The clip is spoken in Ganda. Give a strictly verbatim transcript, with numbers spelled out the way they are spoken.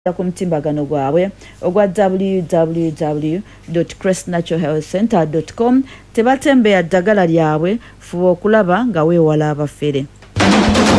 ku mutimbagano gwabwe ogwa w w w dot crest natural health center dot com tebatembeya ddagala lyabwe fuba okulaba nga weewala abafere.